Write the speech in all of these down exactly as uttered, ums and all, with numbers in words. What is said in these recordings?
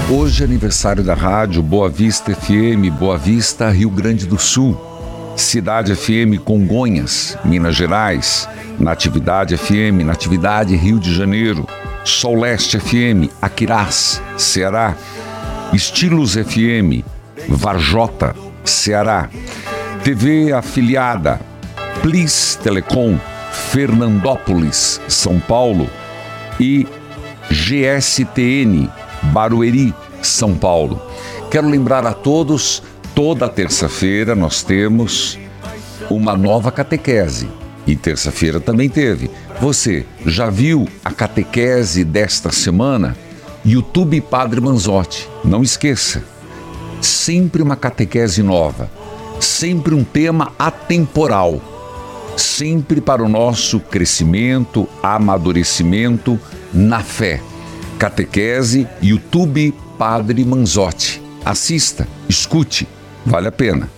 Hoje é aniversário da rádio Boa Vista F M, Boa Vista, Rio Grande do Sul. Cidade F M, Congonhas, Minas Gerais. Natividade F M, Natividade, Rio de Janeiro. Sol Leste F M, Aquirás, Ceará. Estilos F M, Varjota, Ceará. T V afiliada, Plis Telecom, Fernandópolis, São Paulo. E G S T N, Barueri, São Paulo. Quero lembrar a todos, toda terça-feira nós temos uma nova catequese. E terça-feira também teve. Você já viu a catequese desta semana? YouTube Padre Manzotti. Não esqueça, sempre uma catequese nova, sempre um tema atemporal, sempre para o nosso crescimento, amadurecimento na fé. Catequese YouTube Padre Manzotti. Assista, escute, vale a pena.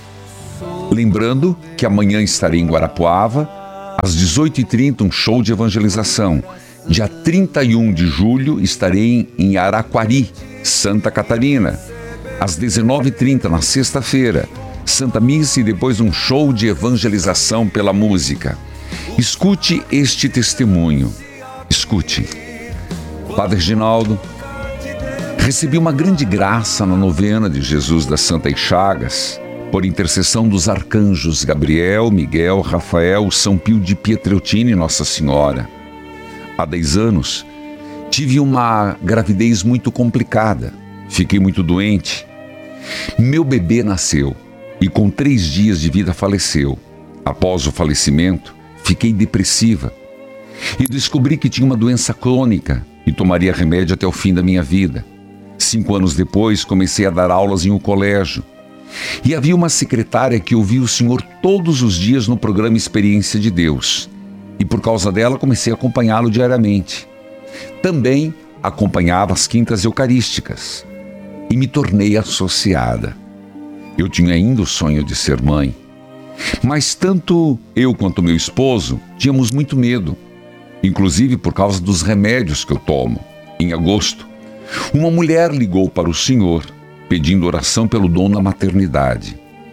Lembrando que amanhã estarei em Guarapuava, às dezoito e trinta, um show de evangelização. Dia trinta e um de julho estarei em Araquari, Santa Catarina. Às dezenove e trinta, na sexta-feira, Santa Missa e depois um show de evangelização pela música. Escute este testemunho. Escute. Padre Reginaldo, recebi uma grande graça na novena de Jesus das Santas Chagas, por intercessão dos arcanjos Gabriel, Miguel, Rafael, São Pio de Pietrelcina e Nossa Senhora. Há dez anos, tive uma gravidez muito complicada, fiquei muito doente. Meu bebê nasceu e com três dias de vida faleceu. Após o falecimento, fiquei depressiva e descobri que tinha uma doença crônica e tomaria remédio até o fim da minha vida. Cinco anos depois, comecei a dar aulas em um colégio. E havia uma secretária que ouvia o senhor todos os dias no programa Experiência de Deus. E por causa dela, comecei a acompanhá-lo diariamente. Também acompanhava as quintas eucarísticas. E me tornei associada. Eu tinha ainda o sonho de ser mãe. Mas tanto eu quanto meu esposo tínhamos muito medo. Inclusive por causa dos remédios que eu tomo. Em agosto, uma mulher ligou para o senhor, pedindo oração pelo dom da maternidade.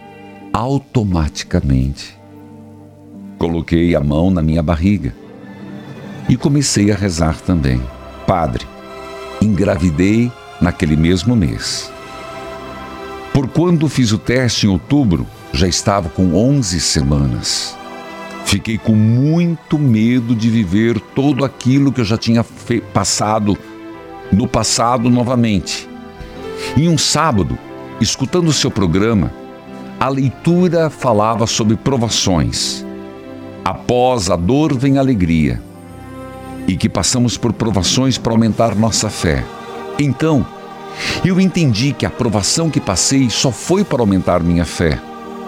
Automaticamente, coloquei a mão na minha barriga e comecei a rezar também. Padre, engravidei naquele mesmo mês. Por quando fiz o teste em outubro, já estava com onze semanas. Fiquei com muito medo de viver tudo aquilo que eu já tinha fe- passado no passado novamente. Em um sábado, escutando o seu programa, a leitura falava sobre provações. Após a dor vem a alegria. E que passamos por provações para aumentar nossa fé. Então, eu entendi que a provação que passei só foi para aumentar minha fé.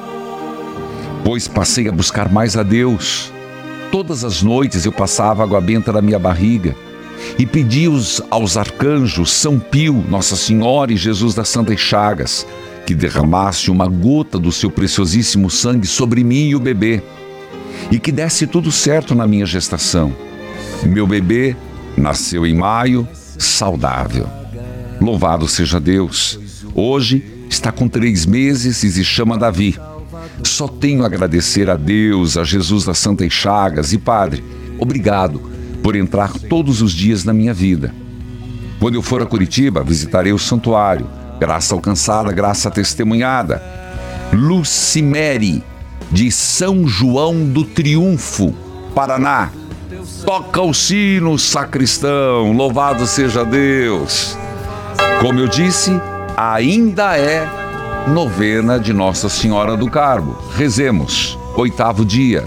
Pois passei a buscar mais a Deus. Todas as noites eu passava água benta na minha barriga e pedi aos arcanjos São Pio, Nossa Senhora e Jesus das Santas Chagas que derramasse uma gota do seu preciosíssimo sangue sobre mim e o bebê e que desse tudo certo na minha gestação. Meu bebê nasceu em maio, saudável. Louvado seja Deus. Hoje está com três meses e se chama Davi. Só tenho a agradecer a Deus, a Jesus das Santas Chagas e Padre, obrigado por entrar todos os dias na minha vida. Quando eu for a Curitiba, visitarei o santuário. Graça alcançada, graça testemunhada. Lucimere, de São João do Triunfo, Paraná. Toca o sino, sacristão, louvado seja Deus. Como eu disse, ainda é novena de Nossa Senhora do Carmo. Rezemos, oitavo dia.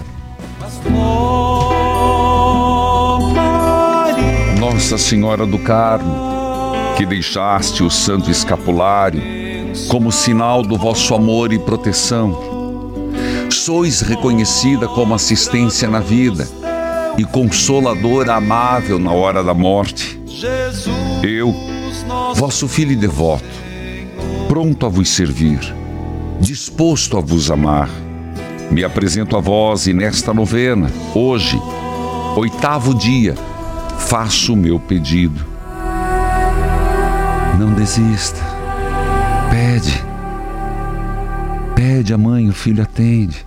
Nossa Senhora do Carmo, que deixaste o santo escapulário como sinal do vosso amor e proteção, sois reconhecida como assistência na vida e consoladora amável na hora da morte. Eu, vosso filho devoto, pronto a vos servir, disposto a vos amar, me apresento a vós e nesta novena, hoje, oitavo dia, faço o meu pedido. Não desista. Pede. Pede a mãe, o filho atende.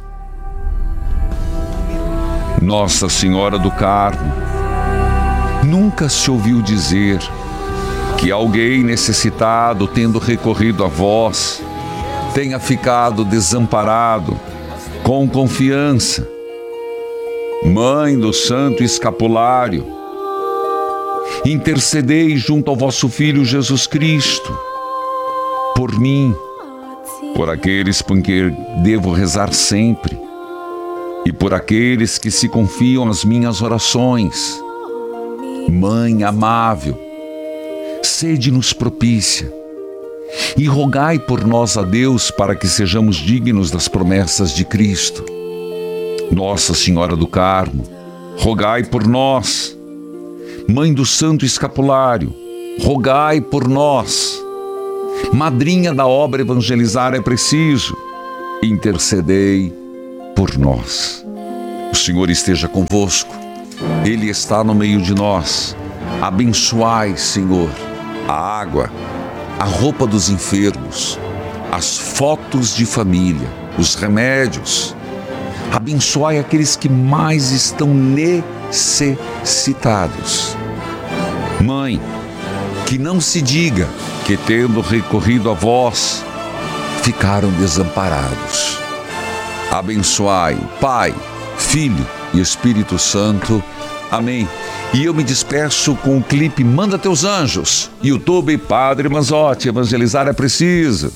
Nossa Senhora do Carmo, nunca se ouviu dizer que alguém necessitado, tendo recorrido a vós, tenha ficado desamparado, com confiança. Mãe do Santo Escapulário, intercedei junto ao vosso Filho Jesus Cristo, por mim, por aqueles por quem devo rezar sempre, e por aqueles que se confiam às minhas orações. Mãe amável, sede-nos propícia, e rogai por nós a Deus para que sejamos dignos das promessas de Cristo. Nossa Senhora do Carmo, rogai por nós. Mãe do Santo Escapulário, rogai por nós. Madrinha da obra Evangelizar é Preciso, intercedei por nós. O Senhor esteja convosco, Ele está no meio de nós. Abençoai, Senhor, a água, a roupa dos enfermos, as fotos de família, os remédios. Abençoai aqueles que mais estão necessitados. Mãe, que não se diga que, tendo recorrido a vós, ficaram desamparados. Abençoai, Pai, Filho e Espírito Santo. Amém. E eu me despeço com o clipe Manda Teus Anjos, YouTube Padre Manzotti, Evangelizar é Preciso.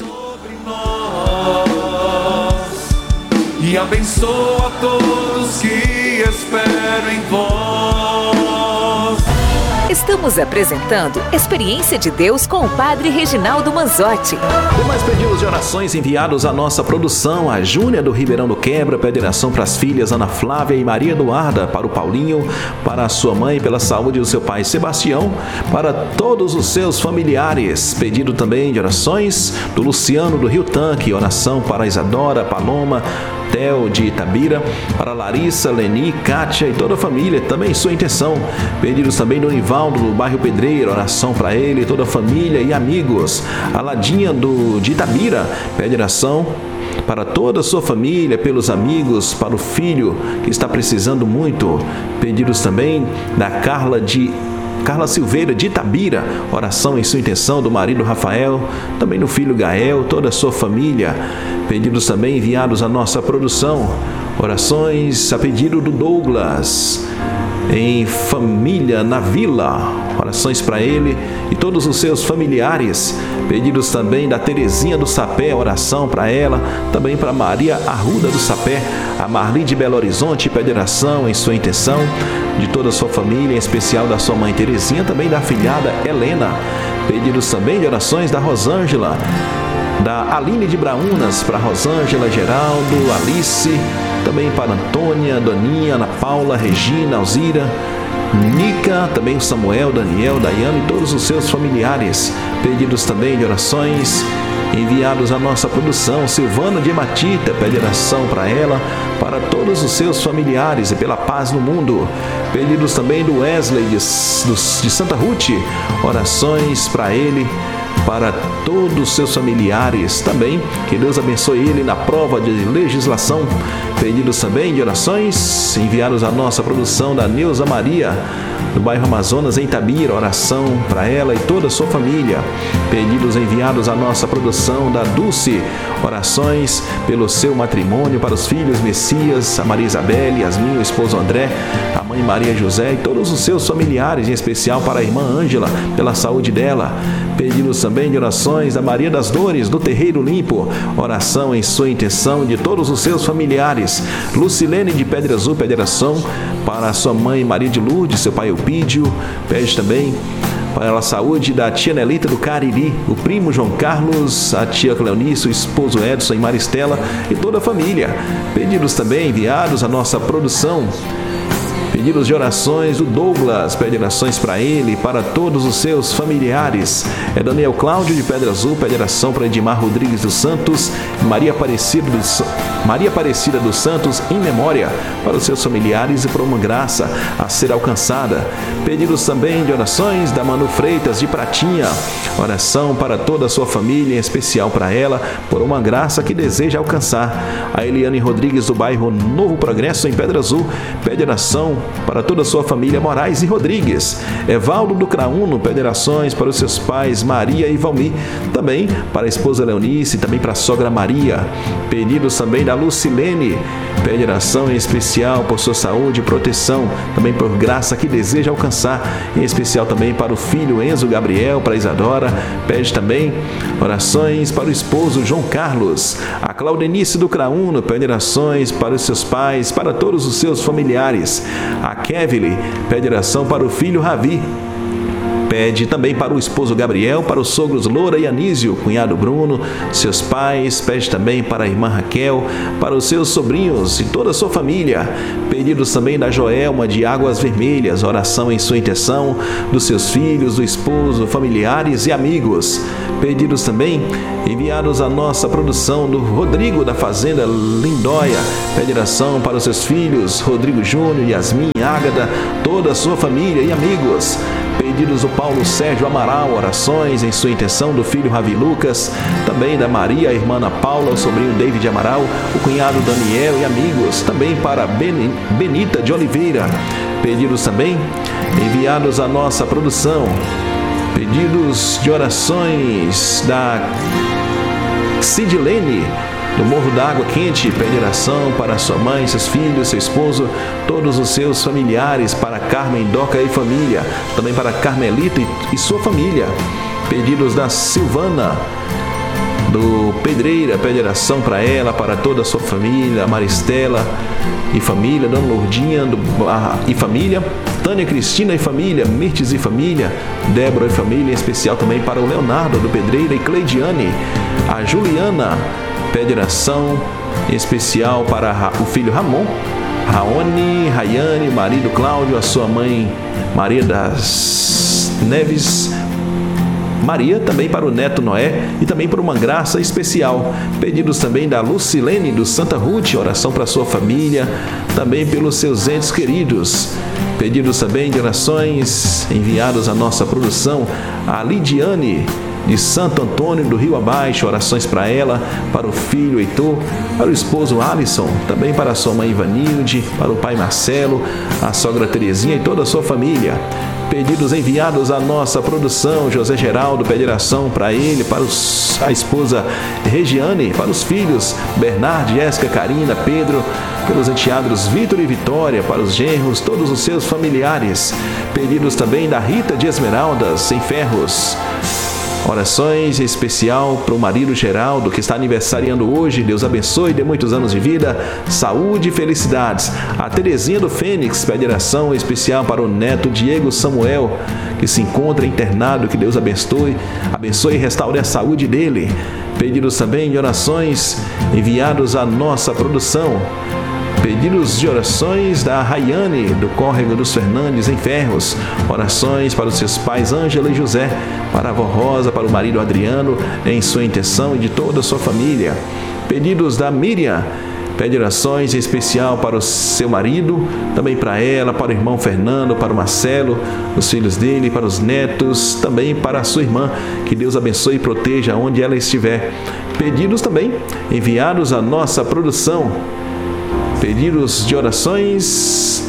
E abençoa todos que esperam em vós. Estamos apresentando Experiência de Deus com o Padre Reginaldo Manzotti. Demais pedidos de orações enviados à nossa produção. A Júnia do Ribeirão do Quebra pede oração para as filhas Ana Flávia e Maria Eduarda, para o Paulinho, para a sua mãe, pela saúde do seu pai Sebastião, para todos os seus familiares. Pedido também de orações do Luciano do Rio Tanque, oração para Isadora, Paloma, Theo de Itabira, para Larissa, Leni, Kátia e toda a família, também sua intenção. Pedidos também do Nivaldo do bairro Pedreira, oração para ele, toda a família e amigos. A Ladinha do, de Itabira pede oração para toda a sua família, pelos amigos, para o filho que está precisando muito. Pedidos também da Carla de Carla Silveira de Itabira, oração em sua intenção do marido Rafael, também do filho Gael, toda a sua família. Pedidos também enviados à nossa produção, orações a pedido do Douglas, em família na vila, orações para ele e todos os seus familiares. Pedidos também da Terezinha do Sapé, oração para ela, também para Maria Arruda do Sapé. A Marli de Belo Horizonte pede oração em sua intenção, de toda a sua família, em especial da sua mãe Terezinha, também da afilhada Helena. Pedidos também de orações da Rosângela, da Aline de Braunas, para Rosângela, Geraldo, Alice, também para Antônia, Doninha, Ana Paula, Regina, Alzira, Nica, também o Samuel, Daniel, Daiane e todos os seus familiares. Pedidos também de orações enviados à nossa produção. Silvana de Matita pede oração para ela, para todos os seus familiares e pela paz no mundo. Pedidos também do Wesley de, de Santa Ruth, orações para ele, para todos os seus familiares também. Que Deus abençoe ele na prova de legislação. Pedidos também de orações enviados à nossa produção da Neuza Maria, do bairro Amazonas, em Itabira, oração para ela e toda a sua família. Pedidos enviados à nossa produção da Dulce, orações pelo seu matrimônio, para os filhos Messias, a Maria Isabel, Yasmin, o esposo André, a mãe Maria José e todos os seus familiares, em especial para a irmã Ângela, pela saúde dela. Pedidos também de orações da Maria das Dores, do Terreiro Limpo, oração em sua intenção de todos os seus familiares. Lucilene de Pedra Azul pede oração para a sua mãe Maria de Lourdes, seu pai Eupídio. Pede também para a saúde da tia Nelita do Cariri, o primo João Carlos, a tia Cleonice, o esposo Edson e Maristela e toda a família. Pedidos também enviados à nossa produção. Pedidos de orações do Douglas, pede orações para ele e para todos os seus familiares. É Daniel Cláudio de Pedra Azul, pede oração para Edmar Rodrigues dos Santos, Maria Aparecida dos, Maria Aparecida dos Santos, em memória para os seus familiares e por uma graça a ser alcançada. Pedidos também de orações da Manu Freitas de Pratinha, oração para toda a sua família, em especial para ela, por uma graça que deseja alcançar. A Eliane Rodrigues do bairro Novo Progresso, em Pedra Azul, pede oração para toda a sua família Moraes e Rodrigues. Evaldo do Craúno pede orações para os seus pais Maria e Valmir, também para a esposa Leonice, também para a sogra Maria. Pedidos também da Lucilene, pede oração em especial por sua saúde e proteção, também por graça que deseja alcançar, em especial também para o filho Enzo Gabriel, para Isadora. Pede também orações para o esposo João Carlos. A Claudenice do Craúno pede orações para os seus pais, para todos os seus familiares. A Kevly pede oração para o filho Ravi. Pede também para o esposo Gabriel, para os sogros Loura e Anísio, cunhado Bruno, seus pais. Pede também para a irmã Raquel, para os seus sobrinhos e toda a sua família. Pedidos também da Joelma de Águas Vermelhas, oração em sua intenção, dos seus filhos, do esposo, familiares e amigos. Pedidos também enviados à nossa produção do Rodrigo da Fazenda Lindóia, pede oração para os seus filhos, Rodrigo Júnior, Yasmin, Ágata, toda a sua família e amigos. Pedidos do Paulo Sérgio Amaral, orações em sua intenção do filho Ravi Lucas, também da Maria, a irmã Ana Paula, o sobrinho David Amaral, o cunhado Daniel e amigos, também para Benita de Oliveira. Pedidos também enviados à nossa produção. Pedidos de orações da Sidilene, do Morro da Água Quente, pede oração para sua mãe, seus filhos, seu esposo, todos os seus familiares, para Carmen, Doca e família, também para Carmelita e sua família. Pedidos da Silvana, do Pedreira, pede oração para ela, para toda a sua família, Maristela e família, Dona Lourdinha do, ah, e família, Tânia Cristina e família, Mirtes e família, Débora e família, em especial também para o Leonardo do Pedreira e Cleidiane. A Juliana pede oração em especial para o filho Ramon, Raoni, Rayane, marido Cláudio, a sua mãe Maria das Neves, Maria, também para o neto Noé e também por uma graça especial. Pedidos também da Lucilene do Santa Ruth, oração para sua família, também pelos seus entes queridos. Pedidos também de orações enviados à nossa produção, a Lidiane de Santo Antônio do Rio Abaixo, orações para ela, para o filho Heitor, para o esposo Alisson, também para a sua mãe Ivanilde, para o pai Marcelo, a sogra Terezinha e toda a sua família. Pedidos enviados à nossa produção, José Geraldo pede oração para ele, para os, a esposa Regiane, para os filhos Bernardo, Jéssica, Karina, Pedro, pelos enteados Vitor e Vitória, para os genros, todos os seus familiares. Pedidos também da Rita de Esmeraldas, em Ferros. Orações em especial para o marido Geraldo, que está aniversariando hoje. Deus abençoe, dê muitos anos de vida, saúde e felicidades. A Terezinha do Fênix pede oração especial para o neto Diego Samuel, que se encontra internado. Que Deus abençoe, abençoe e restaure a saúde dele. Pedidos também de orações enviados à nossa produção. Pedidos de orações da Rayane, do Córrego dos Fernandes, em Ferros. Orações para os seus pais Ângela e José, para a avó Rosa, para o marido Adriano, em sua intenção e de toda a sua família. Pedidos da Miriam, pede orações em especial para o seu marido, também para ela, para o irmão Fernando, para o Marcelo, os filhos dele, para os netos, também para a sua irmã. Que Deus abençoe e proteja onde ela estiver. Pedidos também enviados à nossa produção. Pedidos de orações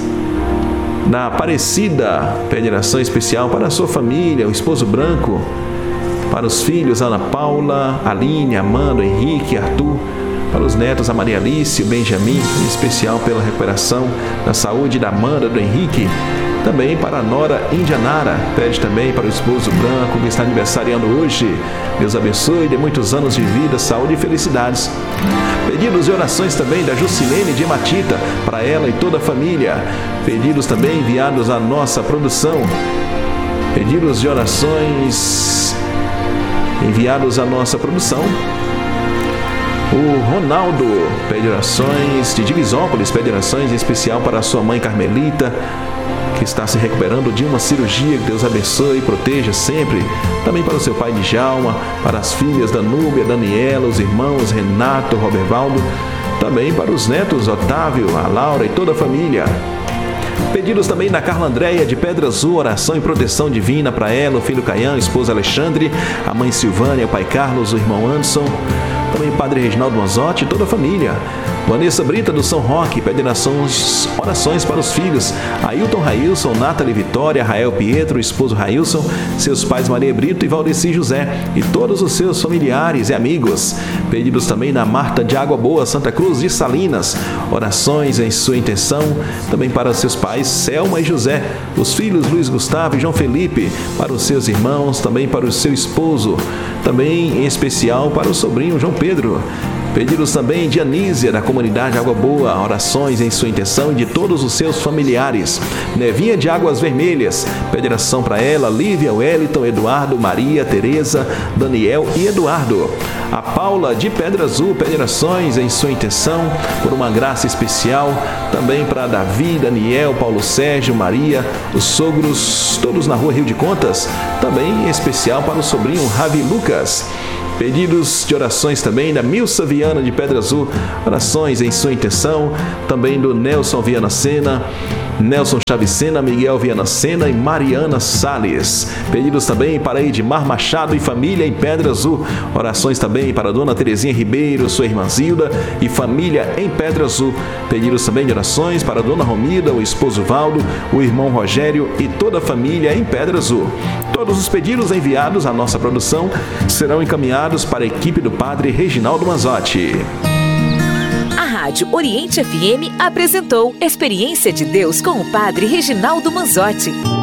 da Aparecida, pede oração especial para a sua família, o esposo Branco, para os filhos Ana Paula, Aline, Amanda, Henrique, Arthur, para os netos a Maria Alice, o Benjamin, em especial pela recuperação da saúde da Amanda, do Henrique. Também para a nora Indianara, pede também para o esposo Branco, que está aniversariando hoje. Deus abençoe, dê muitos anos de vida, saúde e felicidades. Pedidos e orações também da Jusilene de Matita, para ela e toda a família. Pedidos também enviados à nossa produção. Pedidos de orações enviados à nossa produção. O Ronaldo pede orações de Divisópolis, pede orações em especial para a sua mãe Carmelita, que está se recuperando de uma cirurgia. Que Deus abençoe e proteja sempre. Também para o seu pai Djalma, para as filhas Danúbia, Daniela, os irmãos Renato, Robervaldo, também para os netos Otávio, a Laura e toda a família. Pedidos também da Carla Andréia de Pedra Azul, oração e proteção divina para ela, o filho Caian, a esposa Alexandre, a mãe Silvânia, o pai Carlos, o irmão Anderson, também o padre Reginaldo Manzotti e toda a família. Vanessa Brita do São Roque pede orações, orações para os filhos Ailton Railson, Nathalie Vitória, Rael Pietro, o esposo Railson, seus pais Maria Brito e Valdeci José e todos os seus familiares e amigos. Pedidos também da Marta de Água Boa, Santa Cruz de Salinas, orações em sua intenção, também para seus pais Selma e José, os filhos Luiz Gustavo e João Felipe, para os seus irmãos, também para o seu esposo, também em especial para o sobrinho João Pedro. Pedidos também de Anísia, da comunidade Água Boa, orações em sua intenção e de todos os seus familiares. Nevinha de Águas Vermelhas, pede oração para ela, Lívia, Wellington, Eduardo, Maria, Tereza, Daniel e Eduardo. A Paula de Pedra Azul pede orações em sua intenção por uma graça especial, também para Davi, Daniel, Paulo Sérgio, Maria, os sogros, todos na rua Rio de Contas, também em especial para o sobrinho Ravi Lucas. Pedidos de orações também da Milsa Viana de Pedra Azul, orações em sua intenção, também do Nelson Viana Sena, Nelson Chavicena, Miguel Viana Sena e Mariana Salles. Pedidos também para Edmar Machado e família em Pedra Azul, orações também para Dona Terezinha Ribeiro, sua irmã Zilda e família em Pedra Azul. Pedidos também de orações para Dona Romida, o esposo Valdo, o irmão Rogério e toda a família em Pedra Azul. Todos os pedidos enviados à nossa produção serão encaminhados para a equipe do Padre Reginaldo Manzotti. A Rádio Oriente F M apresentou Experiência de Deus com o Padre Reginaldo Manzotti.